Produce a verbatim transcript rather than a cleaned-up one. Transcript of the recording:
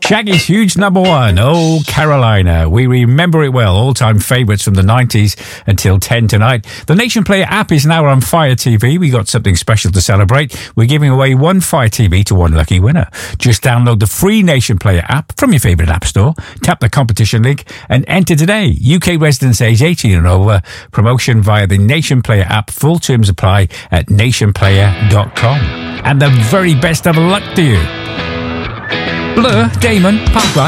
Shaggy's huge number one, Oh Carolina. We remember it well. All-time favourites from the nineties until ten tonight. The Nation Player app is now on Fire T V. We got something special to celebrate. We're giving away one Fire T V to one lucky winner. Just download the free Nation Player app from your favourite app store. Tap the competition link and enter today. U K residents age eighteen and over. Promotion via the Nation Player app. Full terms apply at nation player dot com. And the very best of luck to you. Blur, Damon, Parkway.